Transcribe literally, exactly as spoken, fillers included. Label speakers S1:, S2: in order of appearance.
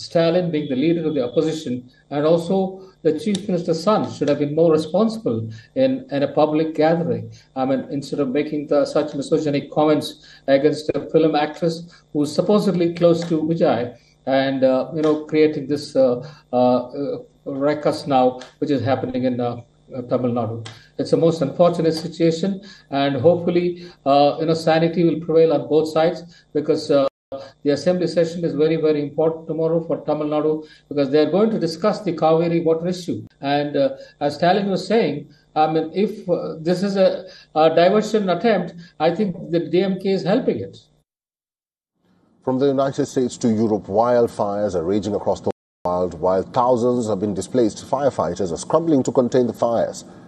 S1: Stalin, being the leader of the opposition, and also the chief minister's son, should have been more responsible in, in a public gathering. I mean, instead of making the, such misogynic comments against a film actress who's supposedly close to Vijay, and uh, you know, creating this uh, uh, ruckus now, which is happening in uh, Tamil Nadu. It's a most unfortunate situation, and hopefully, uh, you know, sanity will prevail on both sides, because uh, the assembly session is very, very important tomorrow for Tamil Nadu, because they are going to discuss the Kaveri water issue. And uh, as Stalin was saying, I mean, if uh, this is a, a diversion attempt, I think the D M K is helping it.
S2: From the United States to Europe, wildfires are raging across the world. While thousands have been displaced, firefighters are scrambling to contain the fires.